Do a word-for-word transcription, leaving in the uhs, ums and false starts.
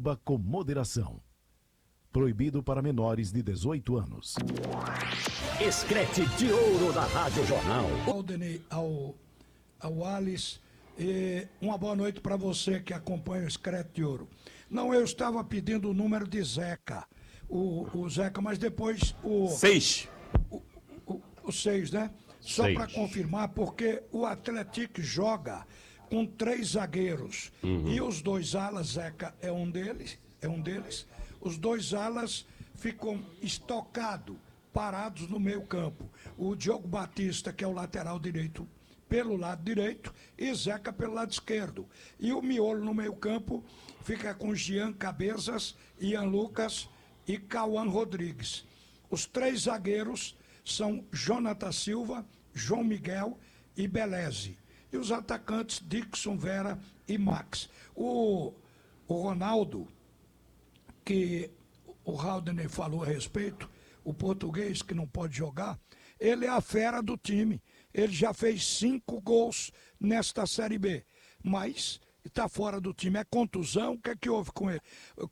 Beba com moderação. Proibido para menores de dezoito anos. Escrete de ouro da Rádio Jornal. Aldeni, ao, ao Alice, e uma boa noite para você que acompanha o Escrete de Ouro. Não, eu estava pedindo o número de Zeca, o, o Zeca, mas depois o... Seis. O, o, o seis, né? Só para confirmar, porque o Atlético joga com três zagueiros. Uhum. E os dois alas, Zeca é um deles, é um deles. Os dois alas ficam estocados, parados no meio campo. O Diogo Batista, que é o lateral direito, pelo lado direito, e Zeca pelo lado esquerdo. E o miolo no meio campo fica com Jean Cabeças, Ian Lucas e Cauã Rodrigues. Os três zagueiros são Jonathan Silva, João Miguel e Beleze. E os atacantes Dixon, Vera e Max. O, o Ronaldo, que o Haldner falou a respeito, o português que não pode jogar, ele é a fera do time. Ele já fez cinco gols nesta Série B, mas está fora do time. É contusão, o que é que houve com ele?